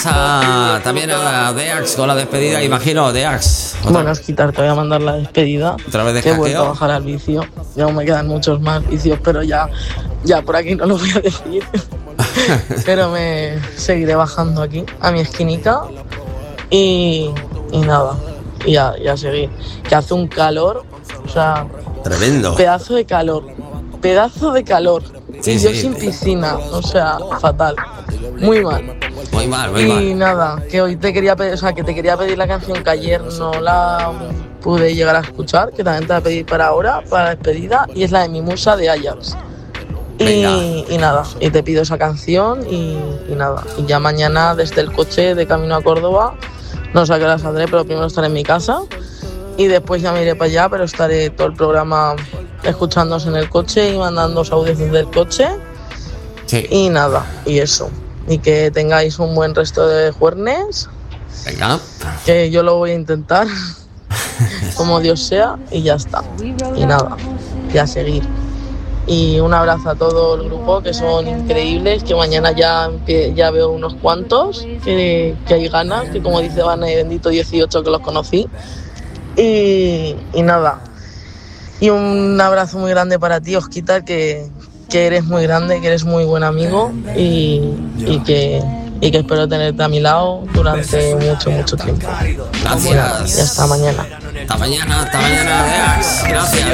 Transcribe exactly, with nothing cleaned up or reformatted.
Ah, también a Deax con la despedida, imagino, Deax. Bueno, Osquitar, te voy a mandar la despedida. Otra vez de que he vuelto a hackeo. bajar al vicio. Ya aún me quedan muchos más vicios, pero ya, ya por aquí no lo voy a decir. Pero me seguiré bajando aquí, a mi esquinica. Y, y nada, y a, y a seguir. Que hace un calor, o sea, Tremendo. pedazo de calor. Pedazo de calor. Sí, y yo sí. sin piscina, o sea, fatal. Muy mal. Muy mal, muy Y mal. nada, que hoy te quería pedir, o sea, que te quería pedir la canción que ayer no la pude llegar a escuchar, que también te voy a pedir para ahora, para la despedida, y es la de Mi Musa de Ajax. Y, y nada, y te pido esa canción y, y nada. Y ya mañana desde el coche de camino a Córdoba, no sé a qué hora saldré, pero primero estaré en mi casa y después ya me iré para allá, pero estaré todo el programa escuchándoos en el coche y mandando audios desde el coche. Sí. Y nada, y eso. Y que tengáis un buen resto de jueves. Venga. Que yo lo voy a intentar, como Dios sea, y ya está. Y nada, y a seguir. Y un abrazo a todo el grupo, que son increíbles, que mañana ya, empie- ya veo unos cuantos, que, que hay ganas, que como dice Vana y bendito dieciocho que los conocí. Y, y nada. Y un abrazo muy grande para ti, Osquita, que, que eres muy grande, que eres muy buen amigo y, y, que, y que espero tenerte a mi lado durante mucho, mucho tiempo. Gracias. Y nada, y hasta mañana. Hasta mañana, hasta mañana, Deax. Gracias.